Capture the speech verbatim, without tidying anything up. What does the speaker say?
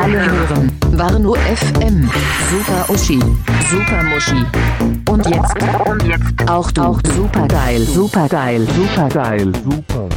alle hören Warnow F M. Super Uschi, Super Muschi. Und jetzt, und jetzt auch du. Auch super geil, super geil, super geil, super.